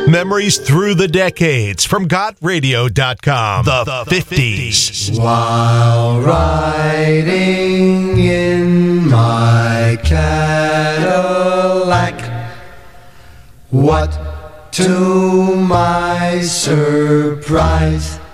Memories through the decades from GotRadio.com. The 50s. While riding in my Cadillac, what to my surprise